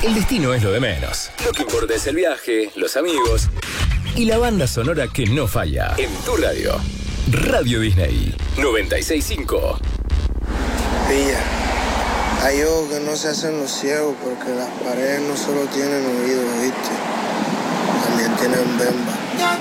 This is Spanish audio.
El destino es lo de menos. Lo que importa es el viaje, los amigos y la banda sonora que no falla. En tu radio. Radio Disney 96.5. Pilla, hay ojos que no se hacen los ciegos porque las paredes no solo tienen oídos, ¿viste? También tienen bemba.